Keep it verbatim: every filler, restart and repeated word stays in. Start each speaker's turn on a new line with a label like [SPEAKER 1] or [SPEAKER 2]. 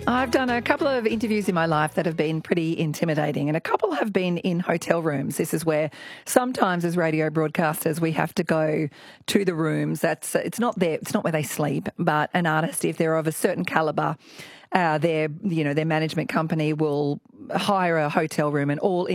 [SPEAKER 1] I've done a couple of interviews in my life that have been pretty intimidating, and a couple have been in hotel rooms. This is where sometimes as radio broadcasters we have to go to the rooms. That's it's not there, it's not where they sleep, but an artist, if they're of a certain calibre, uh, their you know their management company will hire a hotel room and all